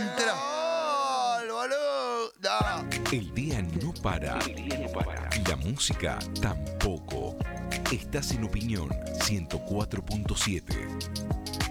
control, boludo. No. El día no para. La música tampoco. Estás en Opinión 104.7.